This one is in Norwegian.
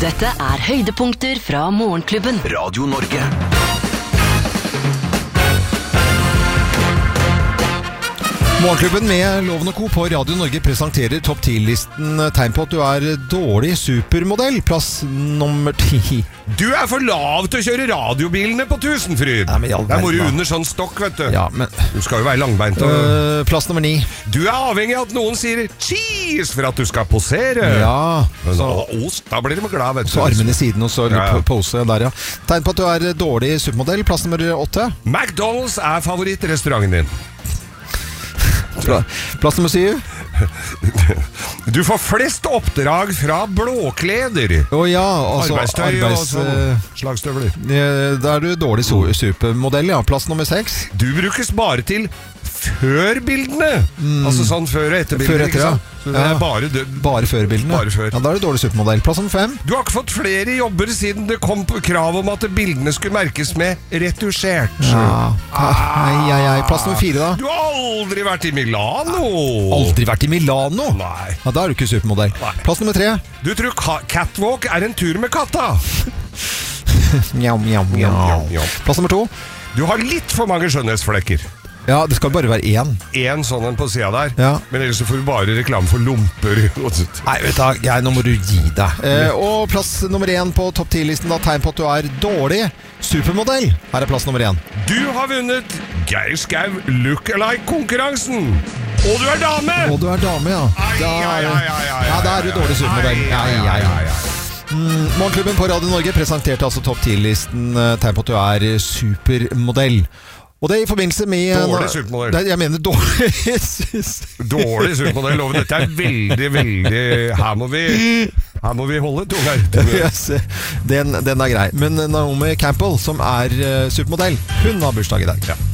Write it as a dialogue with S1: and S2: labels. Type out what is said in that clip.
S1: Dette høydepunkter fra Morgenklubben.
S2: Radio Norge.
S3: Morgenklubben med Loven og Co. på Radio Norge presenterer topp 10-listen tegn på at du dårlig supermodell. Plass nummer 10.
S4: Du for lav til å kjøre radiobilene på Tusenfryd.
S3: Ja, men
S4: Der må du under sånn stokk, vet du.
S3: Ja, men
S4: Du skal jo være langbeint.
S3: plass nummer 9.
S4: Du avhengig av at noen sier cheese for at du skal posere.
S3: Ja,
S4: Men
S3: så,
S4: ost, da blir de glad, vet du.
S3: så armene i siden og så
S4: Ja.
S3: pose der, ja. Tegn på at du dårlig supermodell. Plass nummer 8.
S4: McDonald's favorittrestauranten din.
S3: Plass nummer 7.
S4: Du får flest oppdrag fra blåkleder.
S3: Å ja, altså
S4: Arbeidstøy og sånn slagstøvler.
S3: Da du dårlig supermodell, ja. Plass nummer 6.
S4: Du brukes bare til før-bildene. Altså sånn før og etter-bilder.
S3: Før og etter,
S4: ikke sant?
S3: ja.
S4: Så det
S3: Ja.
S4: bare
S3: før-bildene.
S4: Bare før.
S3: Ja, da du dårlig supermodell. Plass nummer 5.
S4: Du har ikke fått flere jobber siden det kom på krav om at bildene skulle merkes med retusjert.
S3: Ja. Ai. Plass nummer 4 da.
S4: Du har aldri vært i Milano.
S3: Aldri vært i Milano.
S4: Nei.
S3: Ja, da du ikke supermodell.
S4: Nei.
S3: Plass nummer 3.
S4: Du tror catwalk en tur med katta.
S3: Mjau, mjau, mjau. Plass nummer 2.
S4: Du har litt for mange skjønnhetsflekker.
S3: Ja, det skal bare være én.
S4: En sånn en på siden der.
S3: Ja.
S4: Men ellers så får du bare reklame for lomper.
S3: Nei, vet du, nå må du gi deg. Og plass nummer 1 på topp 10-listen da, tegn på at du dårlig supermodell. Her plass nummer 1.
S4: Du har vunnet Geir Skau Look-alike-konkurransen. Og du dame!
S3: Og du dame, ja. Ja, da du dårlig supermodell. Morgenklubben på Radio Norge presenterte altså topp 10-listen tegn på at du supermodell. Og det i forbindelse med
S4: Dårlig supermodell.
S3: Jeg mener dårlig
S4: Dårlig supermodell, Loven. Dette veldig, veldig Her må vi holde tunga.
S3: Yes, den grei. Men Naomi Campbell, som supermodell, hun har bursdag i dag.
S4: Ja.